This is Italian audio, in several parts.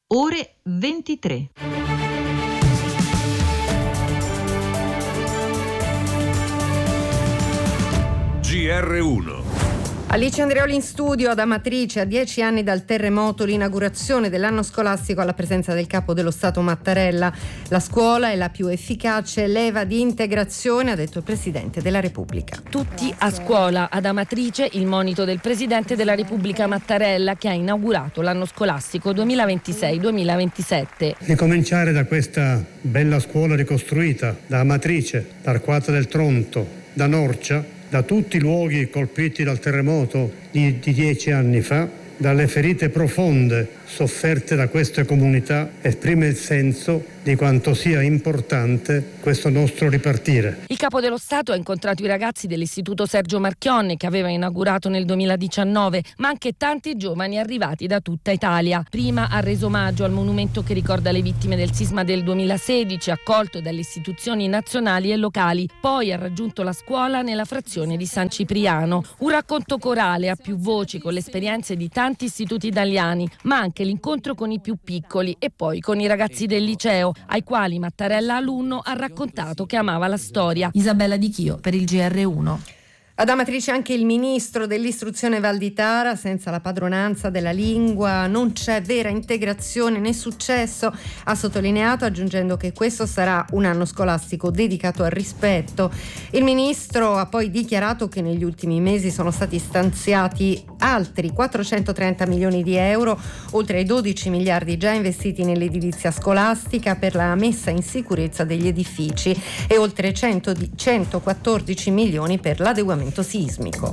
ore 23. GR1. Alice Andreoli in studio ad Amatrice. A 10 anni dal terremoto, l'inaugurazione dell'anno scolastico alla presenza del Capo dello Stato Mattarella. La scuola è la più efficace leva di integrazione, ha detto il Presidente della Repubblica. Tutti a scuola. Ad Amatrice il monito del Presidente della Repubblica Mattarella, che ha inaugurato l'anno scolastico 2026-2027. Ricominciare da questa bella scuola ricostruita, da Amatrice, da Arquata del Tronto, da Norcia, da tutti i luoghi colpiti dal terremoto di 10 anni fa, dalle ferite profonde sofferte da queste comunità, esprime il senso di quanto sia importante questo nostro ripartire. Il Capo dello Stato ha incontrato i ragazzi dell'Istituto Sergio Marchionne, che aveva inaugurato nel 2019, ma anche tanti giovani arrivati da tutta Italia. Prima ha reso omaggio al monumento che ricorda le vittime del sisma del 2016, accolto dalle istituzioni nazionali e locali. Poi ha raggiunto la scuola nella frazione di San Cipriano. Un racconto corale a più voci con le esperienze di tanti istituti italiani, ma anche l'incontro con i più piccoli e poi con i ragazzi del liceo, ai quali Mattarella alunno ha raccontato che amava la storia. Isabella Di Chio per il GR1. Ad Amatrice anche il ministro dell'istruzione Valditara: senza la padronanza della lingua non c'è vera integrazione né successo, ha sottolineato, aggiungendo che questo sarà un anno scolastico dedicato al rispetto. Il ministro ha poi dichiarato che negli ultimi mesi sono stati stanziati altri 430 milioni di euro, oltre ai 12 miliardi già investiti nell'edilizia scolastica per la messa in sicurezza degli edifici e oltre 114 milioni per l'adeguamento sismico.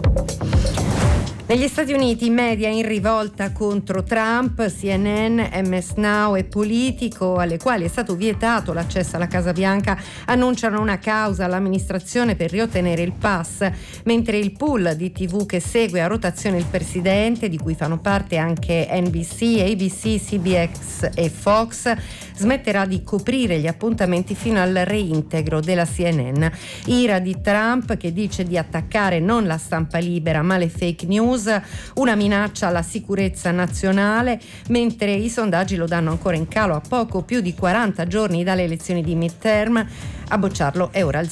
Negli Stati Uniti i media in rivolta contro Trump, CNN, MS Now e Politico, alle quali è stato vietato l'accesso alla Casa Bianca, annunciano una causa all'amministrazione per riottenere il pass, mentre il pool di TV che segue a rotazione il presidente, di cui fanno parte anche NBC, ABC, CBS e Fox, smetterà di coprire gli appuntamenti fino al reintegro della CNN. Ira di Trump, che dice di attaccare non la stampa libera ma le fake news, una minaccia alla sicurezza nazionale, mentre i sondaggi lo danno ancora in calo a poco più di 40 giorni dalle elezioni di midterm. A bocciarlo è ora il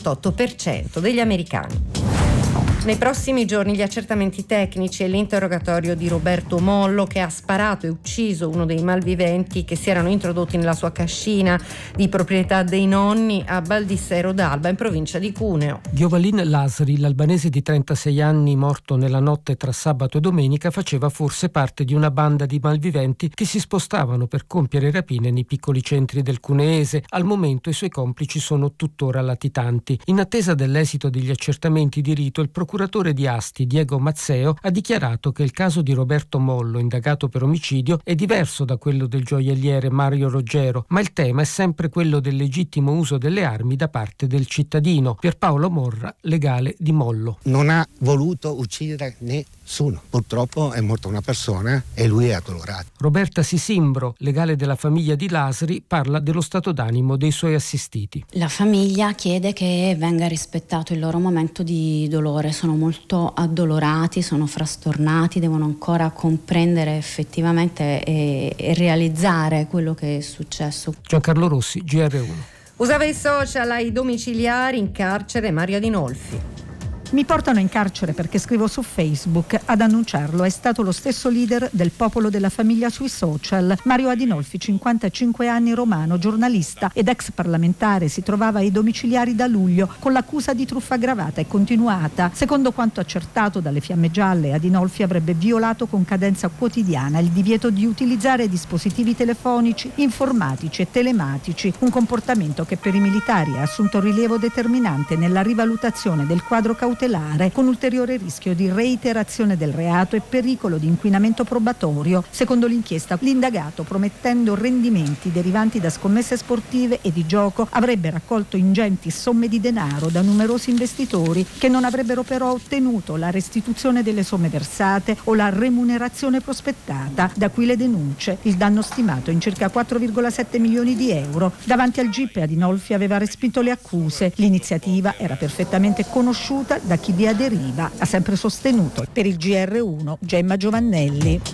68% degli americani. Nei prossimi giorni gli accertamenti tecnici e l'interrogatorio di Roberto Mollo, che ha sparato e ucciso uno dei malviventi che si erano introdotti nella sua cascina di proprietà dei nonni a Baldissero d'Alba, in provincia di Cuneo. Giovalin Lasri, l'albanese di 36 anni morto nella notte tra sabato e domenica, faceva forse parte di una banda di malviventi che si spostavano per compiere rapine nei piccoli centri del cuneese. Al momento i suoi complici sono tuttora latitanti. In attesa dell'esito degli accertamenti di rito, il procuratore di Asti, Diego Mazzeo, ha dichiarato che il caso di Roberto Mollo, indagato per omicidio, è diverso da quello del gioielliere Mario Roggero, ma il tema è sempre quello del legittimo uso delle armi da parte del cittadino. Pierpaolo Morra, legale di Mollo. Non ha voluto uccidere nessuno. Purtroppo è morta una persona e lui è addolorato. Roberta Sisimbro, legale della famiglia di Lasri, parla dello stato d'animo dei suoi assistiti. La famiglia chiede che venga rispettato il loro momento di dolore. Sono molto addolorati, sono frastornati, devono ancora comprendere effettivamente e realizzare quello che è successo. Giancarlo Rossi, GR1. Usava i social ai domiciliari, in carcere Mario Adinolfi. Mi portano in carcere perché scrivo su Facebook. Ad annunciarlo è stato lo stesso leader del Popolo della Famiglia sui social. Mario Adinolfi, 55 anni, romano, giornalista ed ex parlamentare, si trovava ai domiciliari da luglio con l'accusa di truffa aggravata e continuata. Secondo quanto accertato dalle Fiamme Gialle, Adinolfi avrebbe violato con cadenza quotidiana il divieto di utilizzare dispositivi telefonici, informatici e telematici, un comportamento che per i militari ha assunto rilievo determinante nella rivalutazione del quadro cautelare, con ulteriore rischio di reiterazione del reato e pericolo di inquinamento probatorio. Secondo l'inchiesta, l'indagato, promettendo rendimenti derivanti da scommesse sportive e di gioco, avrebbe raccolto ingenti somme di denaro da numerosi investitori che non avrebbero però ottenuto la restituzione delle somme versate o la remunerazione prospettata. Da qui le denunce, il danno stimato in circa 4,7 milioni di euro. Davanti al GIP Adinolfi aveva respinto le accuse. L'iniziativa era perfettamente conosciuta da chi vi aderiva, ha sempre sostenuto. Per il GR1 Gemma Giovannelli.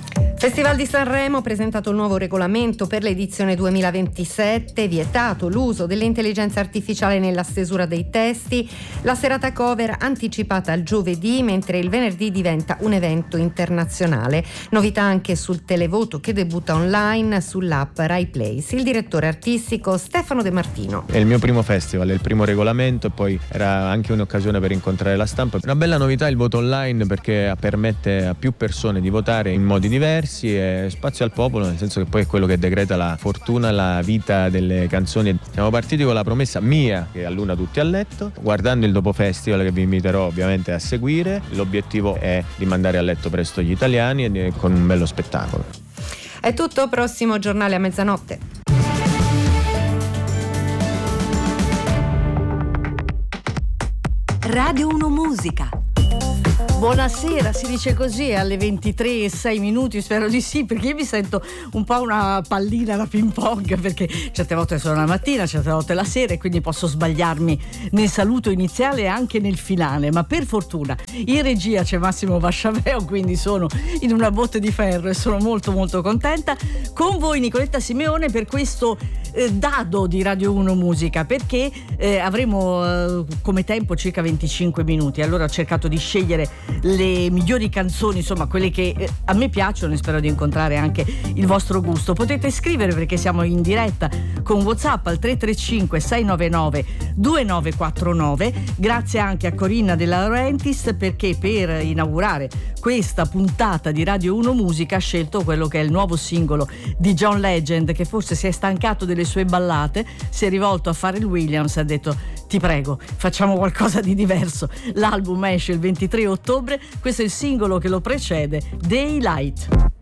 Festival di Sanremo ha presentato il nuovo regolamento per l'edizione 2027, vietato l'uso dell'intelligenza artificiale nella stesura dei testi, la serata cover anticipata al giovedì, mentre il venerdì diventa un evento internazionale. Novità anche sul televoto che debutta online sull'app Rai Place. Il direttore artistico Stefano De Martino. È il mio primo festival, è il primo regolamento e poi era anche un'occasione per incontrare la stampa. Una bella novità il voto online, perché permette a più persone di votare in modi diversi e spazio al popolo, nel senso che poi è quello che decreta la fortuna, la vita delle canzoni. Siamo partiti con la promessa mia che alluna tutti a letto, guardando il dopo festival che vi inviterò ovviamente a seguire. L'obiettivo è di mandare a letto presto gli italiani e con un bello spettacolo. È tutto, prossimo giornale a mezzanotte. Radio 1 Musica. Buonasera, si dice così alle 23:06, spero di sì, perché io mi sento un po' una pallina da ping pong, perché certe volte sono la mattina, certe volte la sera, e quindi posso sbagliarmi nel saluto iniziale e anche nel finale, ma per fortuna in regia c'è Massimo Vasciaveo, quindi sono in una botte di ferro e sono molto molto contenta. Con voi Nicoletta Simeone per questo dado di Radio 1 Musica, perché avremo come tempo circa 25 minuti, allora ho cercato di scegliere le migliori canzoni, insomma quelle che a me piacciono, e spero di incontrare anche il vostro gusto. Potete scrivere, perché siamo in diretta con WhatsApp al 335 699 2949. Grazie anche a Corinna De Laurentiis, perché per inaugurare questa puntata di Radio 1 Musica ha scelto quello che è il nuovo singolo di John Legend, che forse si è stancato delle sue ballate, si è rivolto a Pharrell Williams e ha detto: ti prego, facciamo qualcosa di diverso. L'album esce il 23 ottobre, questo è il singolo che lo precede, Daylight.